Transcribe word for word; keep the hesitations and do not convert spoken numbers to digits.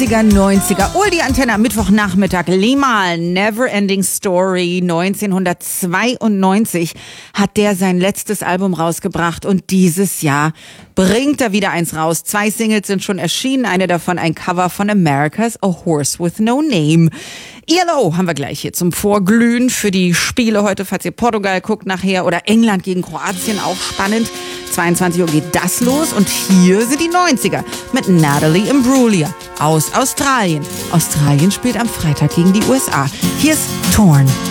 achtziger, neunziger. Oh, die Antenne am Mittwochnachmittag. Limal, Neverending Story. neunzehnhundertzweiundneunzig hat der sein letztes Album rausgebracht und dieses Jahr bringt er wieder eins raus. Zwei Singles sind schon erschienen, eine davon ein Cover von America's A Horse With No Name. I L O haben wir gleich hier zum Vorglühen für die Spiele heute, falls ihr Portugal guckt nachher oder England gegen Kroatien, auch spannend. zweiundzwanzig Uhr geht das los und hier sind die neunziger mit Natalie Imbruglia aus Australien. Australien spielt am Freitag gegen die U S A. Hier ist Torn.